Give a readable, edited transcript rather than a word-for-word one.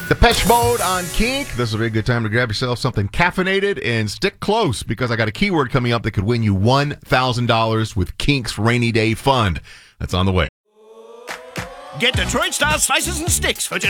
Depeche Mode on Kink. This will be a good time to grab yourself something caffeinated and stick close because I got a keyword coming up that could win you $1,000 with Kink's Rainy Day Fund. That's on the way. Get Detroit-style slices and sticks for just